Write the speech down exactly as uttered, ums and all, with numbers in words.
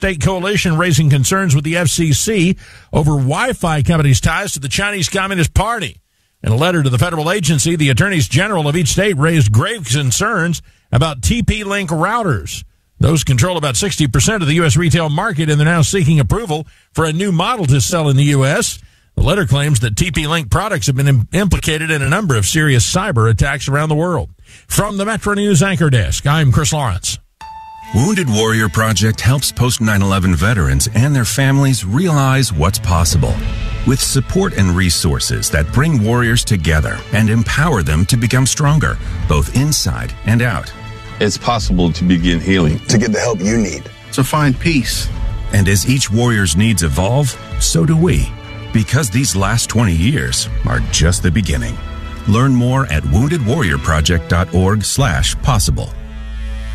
state coalition raising concerns with the F C C over Wi-Fi companies' ties to the Chinese Communist Party. In a letter to the federal agency, the attorneys general of each state raised grave concerns about T P-Link routers. Those control about sixty percent of the U S retail market, and they're now seeking approval for a new model to sell in the U S. The letter claims that T P-Link products have been im- implicated in a number of serious cyber attacks around the world. From the Metro News Anchor Desk, I'm Chris Lawrence. Wounded Warrior Project helps post nine eleven veterans and their families realize what's possible. With support and resources that bring warriors together and empower them to become stronger, both inside and out. It's possible to begin healing. To get the help you need. To find peace. And as each warrior's needs evolve, so do we. Because these last twenty years are just the beginning. Learn more at wounded warrior project dot org slash possible.